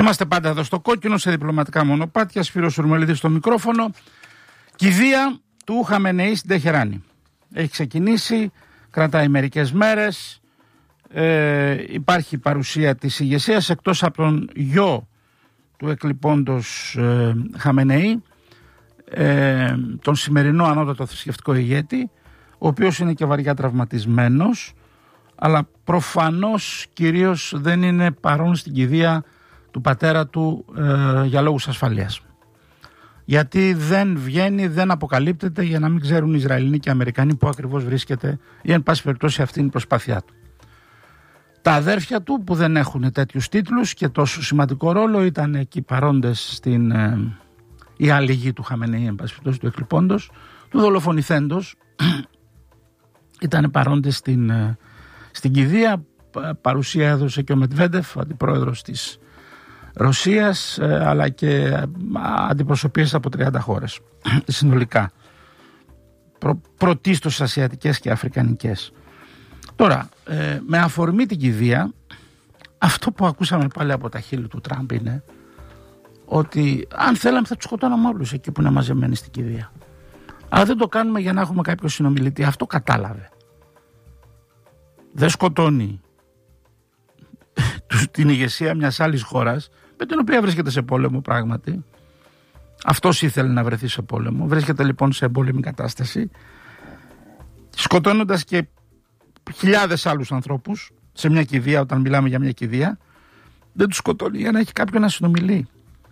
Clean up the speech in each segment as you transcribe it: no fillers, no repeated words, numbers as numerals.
Είμαστε πάντα εδώ στο κόκκινο, σε διπλωματικά μονοπάτια. Σπύρος Σουρμελίδης στο μικρόφωνο. Κηδεία του Χαμενεή στην Τεχεράνη. Έχει ξεκινήσει, κρατάει μερικές μέρες. Υπάρχει παρουσία της ηγεσίας, εκτός από τον γιο του εκλειπώντος Χαμενεή, τον σημερινό ανώτατο θρησκευτικό ηγέτη, ο οποίος είναι και βαριά τραυματισμένος, αλλά προφανώς κυρίως δεν είναι παρόν στην κηδεία του πατέρα του για λόγους ασφαλείας. Γιατί δεν βγαίνει, δεν αποκαλύπτεται, για να μην ξέρουν οι Ισραηλινοί και οι Αμερικανοί που ακριβώς βρίσκεται, ή εν πάση περιπτώσει αυτή είναι η προσπάθειά του. Τα αδέρφια του, που δεν έχουν τέτοιους τίτλους και τόσο σημαντικό ρόλο, ήταν εκεί παρόντες στην η άλλη γη του Χαμενεή, εν πάση περιπτώσει του εκλειπώντος, του δολοφονηθέντος, ήταν παρόντες στην κηδεία. Παρουσία έδωσε και ο Μετβέντεφ, αντιπρόεδρος της Ρωσίας, αλλά και αντιπροσωπείες από 30 χώρες συνολικά, πρωτίστως ασιατικές και αφρικανικές. Τώρα, με αφορμή την κηδεία, αυτό που ακούσαμε πάλι από τα χείλη του Τραμπ είναι ότι αν θέλαμε θα τους σκοτώναμε όλους εκεί που είναι μαζεμένοι στην κηδεία, αλλά δεν το κάνουμε για να έχουμε κάποιο συνομιλητή. Αυτό κατάλαβε. Δεν σκοτώνει την ηγεσία μιας άλλης χώρας με την οποία βρίσκεται σε πόλεμο πράγματι. Αυτός ήθελε να βρεθεί σε πόλεμο. Βρίσκεται λοιπόν σε εμπόλεμη κατάσταση, σκοτώνοντας και χιλιάδες άλλους ανθρώπους σε μια κηδεία. Όταν μιλάμε για μια κηδεία, δεν τους σκοτώνει για να έχει κάποιον να συνομιλεί.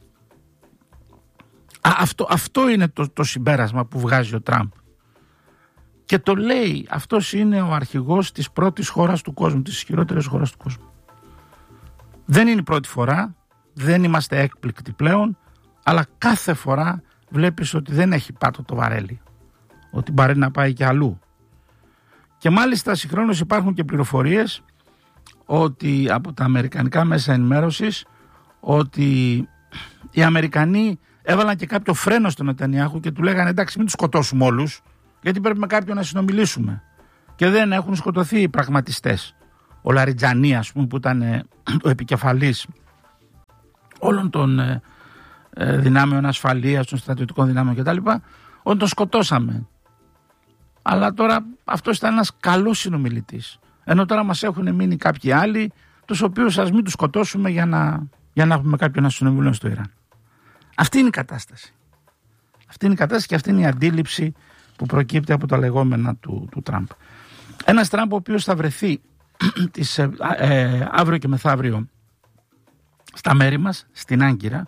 Αυτό είναι το συμπέρασμα που βγάζει ο Τραμπ. Και το λέει, αυτός είναι ο αρχηγός της πρώτης χώρας του κόσμου, της ισχυρότερης χώρας του κόσμου. Δεν είναι η πρώτη φορά, δεν είμαστε έκπληκτοι πλέον, αλλά κάθε φορά βλέπεις ότι δεν έχει πάτο το βαρέλι, ότι μπορεί να πάει και αλλού. Και μάλιστα συγχρόνως υπάρχουν και πληροφορίες ότι από τα αμερικανικά μέσα ενημέρωσης ότι οι Αμερικανοί έβαλαν και κάποιο φρένο στον Νετανιάχου και του λέγανε εντάξει, μην τους σκοτώσουμε όλους, γιατί πρέπει με κάποιον να συνομιλήσουμε. Και δεν έχουν σκοτωθεί οι πραγματιστές. Ο Λαριτζανί, ας πούμε, που ήταν ο επικεφαλής όλων των δυνάμεων ασφαλείας, των στρατιωτικών δυνάμεων κτλ., όταν τον σκοτώσαμε. Αλλά τώρα αυτός ήταν ένας καλός συνομιλητής. Ενώ τώρα μας έχουν μείνει κάποιοι άλλοι, τους οποίους ας μην τους σκοτώσουμε για να έχουμε κάποιον να συνομιλούμε στο Ιράν. Αυτή είναι η κατάσταση. Αυτή είναι η κατάσταση και αυτή είναι η αντίληψη που προκύπτει από τα λεγόμενα του Τραμπ. Ένας Τραμπ ο οποίος θα βρεθεί αύριο και μεθαύριο στα μέρη μας, στην Άγκυρα,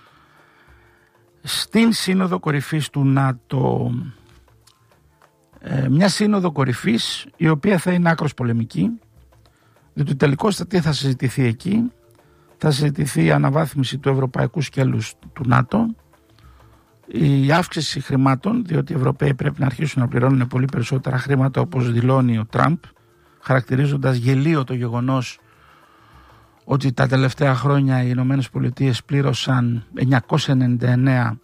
στην Σύνοδο Κορυφής του ΝΑΤΟ. Μια Σύνοδο Κορυφής η οποία θα είναι άκρως πολεμική, διότι τελικώς τι θα συζητηθεί εκεί? Θα συζητηθεί η αναβάθμιση του ευρωπαϊκού σκέλους του ΝΑΤΟ, η αύξηση χρημάτων, διότι οι Ευρωπαίοι πρέπει να αρχίσουν να πληρώνουν πολύ περισσότερα χρήματα, όπως δηλώνει ο Τραμπ, χαρακτηρίζοντας γελίο το γεγονός ότι τα τελευταία χρόνια οι Ηνωμένες Πολιτείες πλήρωσαν 999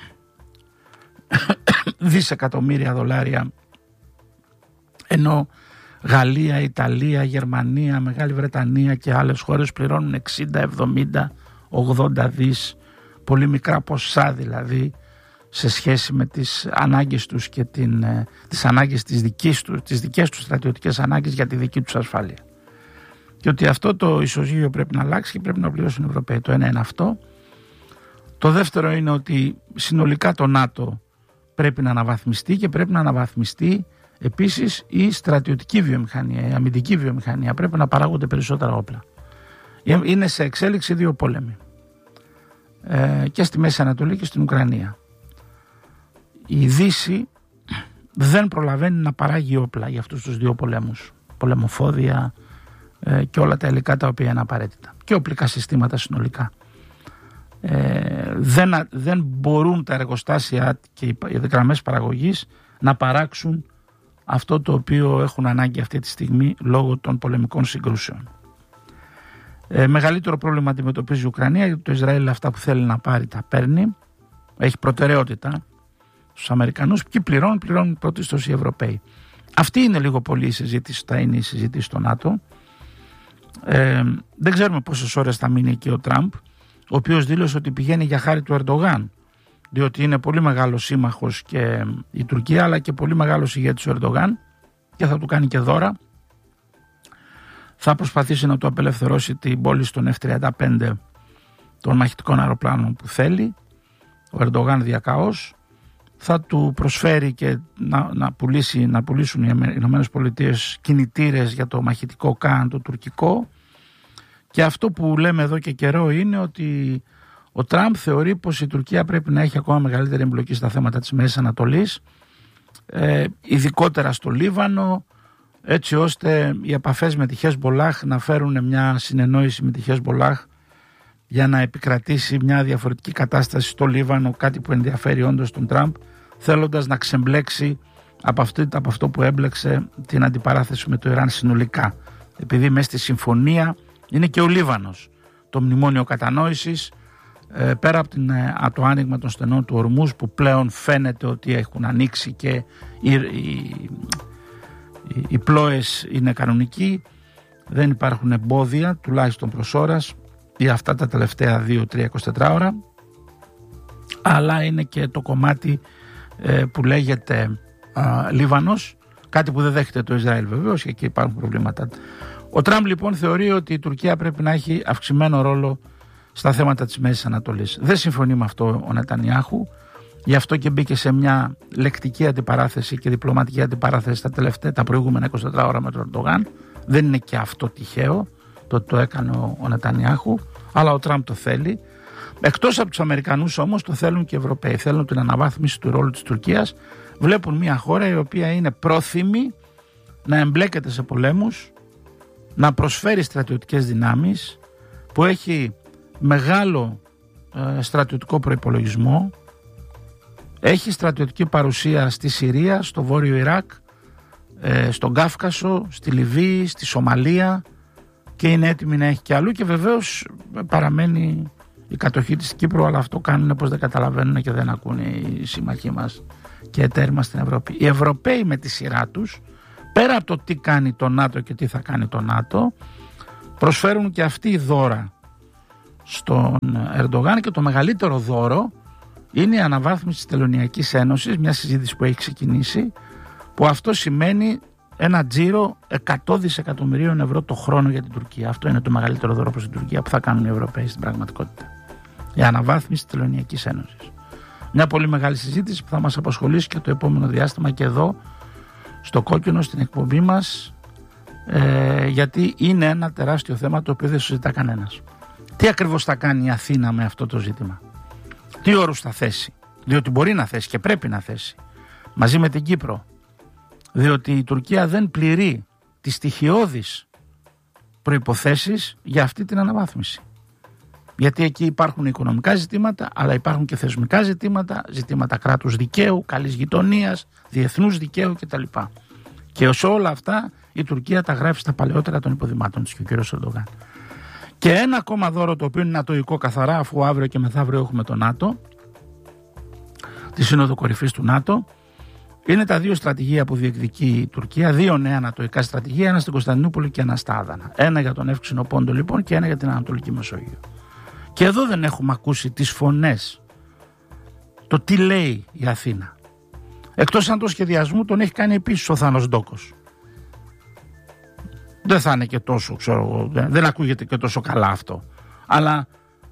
δισεκατομμύρια δολάρια, ενώ Γαλλία, Ιταλία, Γερμανία, Μεγάλη Βρετανία και άλλες χώρες πληρώνουν 60, 70, 80 δις, πολύ μικρά ποσά δηλαδή, σε σχέση με τις ανάγκες τους και τις ανάγκες τις δικές τους στρατιωτικές ανάγκες για τη δική τους ασφάλεια. Και ότι αυτό το ισοζύγιο πρέπει να αλλάξει και πρέπει να πληρώσουν οι Ευρωπαίοι. Το ένα είναι αυτό. Το δεύτερο είναι ότι συνολικά το ΝΑΤΟ πρέπει να αναβαθμιστεί και πρέπει να αναβαθμιστεί επίσης η στρατιωτική βιομηχανία, η αμυντική βιομηχανία. Πρέπει να παράγονται περισσότερα όπλα. Είναι σε εξέλιξη δύο πόλεμοι. Και στη Μέση Ανατολή και στην Ουκρανία. Η Δύση δεν προλαβαίνει να παράγει όπλα για αυτούς τους δύο πολέμους. Πολεμοφόδια και όλα τα υλικά τα οποία είναι απαραίτητα. Και οπλικά συστήματα συνολικά. Δεν μπορούν τα εργοστάσια και οι γραμμές παραγωγής να παράξουν αυτό το οποίο έχουν ανάγκη αυτή τη στιγμή λόγω των πολεμικών συγκρούσεων. Μεγαλύτερο πρόβλημα αντιμετωπίζει η Ουκρανία, γιατί το Ισραήλ αυτά που θέλει να πάρει τα παίρνει, έχει προτεραιότητα στους Αμερικανούς και πληρώνουν πρωτίστως οι Ευρωπαίοι. Αυτή είναι λίγο πολύ η συζήτηση, θα είναι η συζήτηση στο ΝΑΤΟ. Δεν ξέρουμε πόσες ώρες θα μείνει εκεί ο Τραμπ. ο οποίος δήλωσε ότι πηγαίνει για χάρη του Ερντογάν, διότι είναι πολύ μεγάλος σύμμαχος και η Τουρκία, αλλά και πολύ μεγάλος ηγέτης ο Ερντογάν και θα του κάνει και δώρα. Θα προσπαθήσει να του απελευθερώσει την πόλη στον F-35 των μαχητικών αεροπλάνων που θέλει ο Ερντογάν διακαώς. Θα του προσφέρει και να πουλήσουν οι Ηνωμένες Πολιτείες κινητήρες για το μαχητικό ΚΑΝ, το τουρκικό. Και αυτό που λέμε εδώ και καιρό είναι ότι ο Τραμπ θεωρεί πως η Τουρκία πρέπει να έχει ακόμα μεγαλύτερη εμπλοκή στα θέματα της Μέσης Ανατολής, ειδικότερα στο Λίβανο, έτσι ώστε οι επαφές με τη Χεσμπολάχ να φέρουν μια συνεννόηση με τη Χεσμπολάχ για να επικρατήσει μια διαφορετική κατάσταση στο Λίβανο, κάτι που ενδιαφέρει όντως τον Τραμπ, θέλοντας να ξεμπλέξει από αυτό που έμπλεξε την αντιπαράθεση με το Ιράν συνολικά. Επειδή μέσα στη συμφωνία είναι και ο Λίβανος, το μνημόνιο κατανόησης, πέρα από το άνοιγμα των στενών του Ορμούζ, που πλέον φαίνεται ότι έχουν ανοίξει και οι πλώες είναι κανονικοί, δεν υπάρχουν εμπόδια, τουλάχιστον προς ώρας, για αυτά τα τελευταία 2-3-24 ώρα, αλλά είναι και το κομμάτι που λέγεται Λίβανος, κάτι που δεν δέχεται το Ισραήλ βεβαίως, και εκεί υπάρχουν προβλήματα. Ο Τραμπ λοιπόν θεωρεί ότι η Τουρκία πρέπει να έχει αυξημένο ρόλο στα θέματα της Μέσης Ανατολής. Δεν συμφωνεί με αυτό ο Νετανιάχου, γι' αυτό και μπήκε σε μια λεκτική αντιπαράθεση και διπλωματική αντιπαράθεση τα προηγούμενα 24 ώρα με τον Ερντογάν. Δεν είναι και αυτό τυχαίο το έκανε ο Νετανιάχου, αλλά ο Τραμπ το θέλει. Εκτός από τους Αμερικανούς όμως το θέλουν και οι Ευρωπαίοι. Θέλουν την αναβάθμιση του ρόλου της Τουρκίας. Βλέπουν μια χώρα η οποία είναι πρόθυμη να εμπλέκεται σε πολέμους, να προσφέρει στρατιωτικές δυνάμεις, που έχει μεγάλο στρατιωτικό προϋπολογισμό, έχει στρατιωτική παρουσία στη Συρία, στο Βόρειο Ιράκ, στον Κάφκασο, στη Λιβύη, στη Σομαλία, και είναι έτοιμη να έχει και αλλού, και βεβαίως παραμένει η κατοχή της Κύπρου, αλλά αυτό κάνουν πως δεν καταλαβαίνουν και δεν ακούνε οι σύμμαχοί μας και εταίροι μας στην Ευρώπη. Οι Ευρωπαίοι με τη σειρά τους, πέρα από το τι κάνει το ΝΑΤΟ και τι θα κάνει το ΝΑΤΟ, προσφέρουν και αυτοί δώρα στον Ερντογάν, και το μεγαλύτερο δώρο είναι η αναβάθμιση της Τελωνειακής Ένωσης, μια συζήτηση που έχει ξεκινήσει, που αυτό σημαίνει ένα τζίρο 100 δισεκατομμυρίων ευρώ το χρόνο για την Τουρκία. Αυτό είναι το μεγαλύτερο δώρο προς την Τουρκία που θα κάνουν οι Ευρωπαίοι στην πραγματικότητα. Η αναβάθμιση της Τελωνειακής Ένωσης. Μια πολύ μεγάλη συζήτηση που θα μας απασχολήσει και το επόμενο διάστημα και εδώ στο Κόκκινο, στην εκπομπή μας, γιατί είναι ένα τεράστιο θέμα το οποίο δεν συζητά κανένας. Τι ακριβώς θα κάνει η Αθήνα με αυτό το ζήτημα? Τι όρους θα θέσει? Διότι μπορεί να θέσει και πρέπει να θέσει μαζί με την Κύπρο, διότι η Τουρκία δεν πληρεί τις στοιχειώδεις προϋποθέσεις για αυτή την αναβάθμιση. Γιατί εκεί υπάρχουν οικονομικά ζητήματα, αλλά υπάρχουν και θεσμικά ζητήματα, ζητήματα κράτους δικαίου, καλής γειτονίας, διεθνούς δικαίου κτλ. Και σε όλα αυτά η Τουρκία τα γράφει στα παλαιότερα των υποδημάτων της και ο κ. Ερντογάν. Και ένα ακόμα δώρο, το οποίο είναι νατοϊκό καθαρά, αφού αύριο και μεθαύριο έχουμε το ΝΑΤΟ, τη Σύνοδο Κορυφής του ΝΑΤΟ, είναι τα δύο στρατηγία που διεκδικεί η Τουρκία, δύο νέα νατοϊκά στρατηγία, ένα στην Κωνσταντινούπολη και ένα στα Άδανα. Ένα για τον Εύξηνο Πόντο λοιπόν και ένα για την Ανατολική Μεσόγειο. Και εδώ δεν έχουμε ακούσει τις φωνές, το τι λέει η Αθήνα. Εκτός αν το σχεδιασμό τον έχει κάνει επίσης ο Θάνος Ντόκος. Δεν θα είναι και τόσο, δεν ακούγεται και τόσο καλά αυτό. Αλλά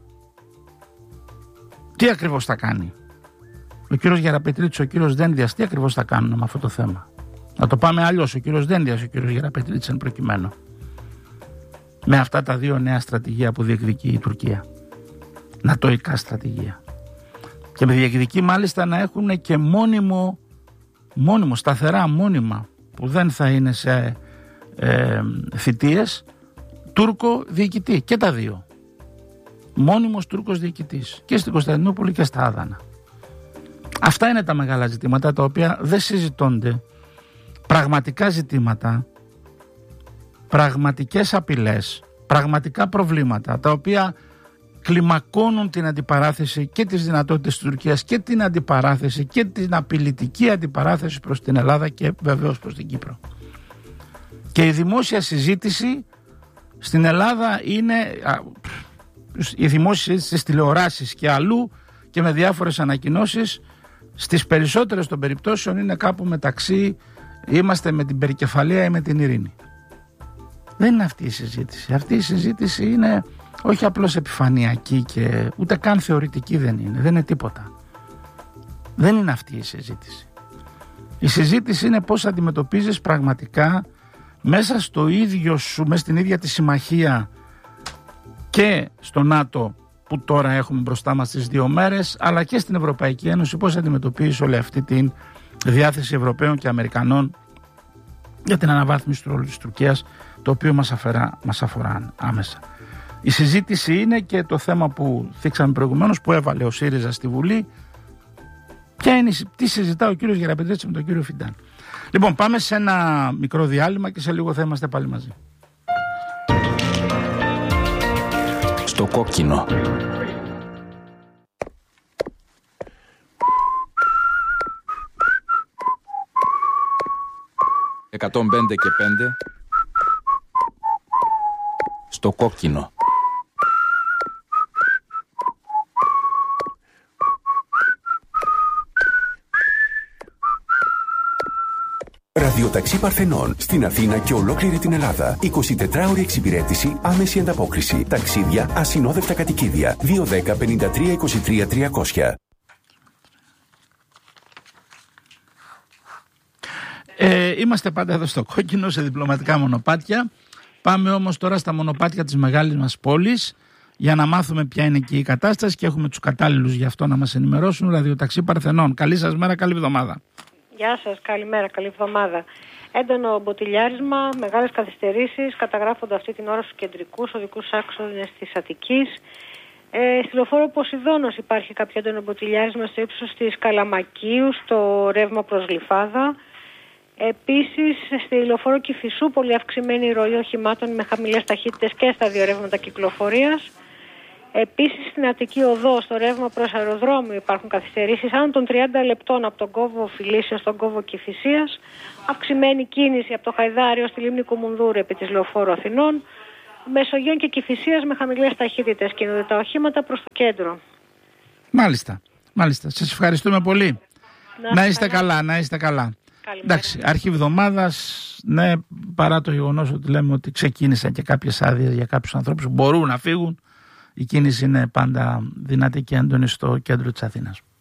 τι ακριβώς θα κάνει ο κύριος Γεραπετρίτης, ο κύριος Δένδιας, τι ακριβώς θα κάνουν με αυτό το θέμα? Να το πάμε αλλιώς, ο κύριος Δένδιας, ο κύριος Γεραπετρίτης εν προκειμένου, με αυτά τα δύο νέα στρατηγία που διεκδικεί η Τουρκία, νατοϊκά στρατηγία, και με διεκδικεί μάλιστα να έχουν και μόνιμο σταθερά μόνιμα, που δεν θα είναι σε θητείες, Τούρκο διοικητή, και τα δύο. Μόνιμος Τούρκος διοικητής και στην Κωνσταντινούπολη και στα Άδανα. Αυτά είναι τα μεγάλα ζητήματα τα οποία δεν συζητώνται. Πραγματικά ζητήματα, πραγματικές απειλές, πραγματικά προβλήματα, τα οποία κλιμακώνουν την αντιπαράθεση και τις δυνατότητες της Τουρκίας και την αντιπαράθεση και την απειλητική αντιπαράθεση προς την Ελλάδα και βεβαίως προς την Κύπρο. Και η δημόσια συζήτηση στην Ελλάδα είναι η δημόσια συζήτηση στις τηλεοράσεις και αλλού και με διάφορες ανακοινώσεις, στις περισσότερες των περιπτώσεων είναι κάπου μεταξύ είμαστε με την περικεφαλία ή με την ειρήνη. Δεν είναι αυτή η συζήτηση. Αυτή η συζήτηση είναι όχι απλώς επιφανειακή και ούτε καν θεωρητική δεν είναι τίποτα. Δεν είναι αυτή η συζήτηση. Η συζήτηση είναι πώς αντιμετωπίζεις πραγματικά μέσα στο ίδιο σου, μέσα στην ίδια τη συμμαχία και στο ΝΑΤΟ που τώρα έχουμε μπροστά μας τις 2 μέρες, αλλά και στην Ευρωπαϊκή Ένωση, πώς αντιμετωπίζεις όλη αυτή τη διάθεση Ευρωπαίων και Αμερικανών για την αναβάθμιση του ρόλου της Τουρκίας, το οποίο μας αφορά άμεσα. Η συζήτηση είναι και το θέμα που θίξαμε προηγουμένως, που έβαλε ο ΣΥΡΙΖΑ στη Βουλή. Τι συζητά ο κύριος Γεραπετρίτης με τον κύριο Φιντάν. Λοιπόν, πάμε σε ένα μικρό διάλειμμα και σε λίγο θα είμαστε πάλι μαζί. Στο κόκκινο. «105 και 5» στο κόκκινο. Ραδιοταξί Παρθενών στην Αθήνα και ολόκληρη την Ελλάδα. 24ωρη εξυπηρέτηση, άμεση ανταπόκριση. Ταξίδια, ασυνόδευτα κατοικίδια. 210 53 23 300. Είμαστε πάντα εδώ στο κόκκινο, σε διπλωματικά μονοπάτια. Πάμε όμως τώρα στα μονοπάτια της μεγάλης μας πόλης για να μάθουμε ποια είναι εκεί η κατάσταση και έχουμε τους κατάλληλους γι' αυτό να μας ενημερώσουν. Ραδιοταξί Παρθενών. Καλή σας μέρα, καλή εβδομάδα. Γεια σας, καλημέρα, καλή εβδομάδα. Έντονο μποτιλιάρισμα, μεγάλες καθυστερήσεις καταγράφονται αυτή την ώρα στους κεντρικούς οδικούς άξονες της Αττικής. Στη λεωφόρο Ποσειδώνος υπάρχει κάποιο έντονο μποτιλιάρισμα στο ύψος της Καλαμακίου, στο ρεύμα προς Γλυφάδα. Επίσης, στη λεωφόρο Κηφισού, πολύ αυξημένη ροή οχημάτων με χαμηλές ταχύτητες και στα 2 ρεύματα κυκλοφορίας. Επίσης, στην Αττική Οδό, στο ρεύμα προς αεροδρόμιο, υπάρχουν καθυστερήσεις άνω των 30 λεπτών από τον κόβο Φιλίσσιας στον κόβο Κηφισίας. Αυξημένη κίνηση από το Χαϊδάριο στη λίμνη Κουμουνδούρου επί της λεωφόρου Αθηνών. Μεσογείων και Κηφισίας με χαμηλές ταχύτητες κινούνται τα οχήματα προς το κέντρο. Μάλιστα. Σας ευχαριστούμε πολύ. Να είστε καλά, να είστε καλά. Καλημέρα. Εντάξει, αρχή εβδομάδας, ναι, παρά το γεγονός ότι λέμε ότι ξεκίνησαν και κάποιες άδειες για κάποιους ανθρώπους που μπορούν να φύγουν, η κίνηση είναι πάντα δυνατή και έντονη στο κέντρο της Αθήνας.